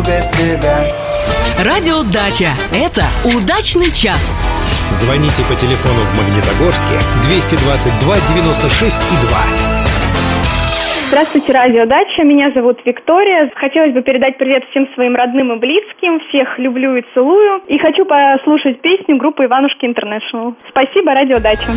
без тебя. Радио Дача. Это удачный час. Звоните по телефону в Магнитогорске 222 96 и 2. Здравствуйте, Радио Дача. Меня зовут Виктория. Хотелось бы передать привет всем своим родным и близким. Всех люблю и целую. И хочу послушать песню группы Иванушки Интернешнл. Спасибо, Радио Дача.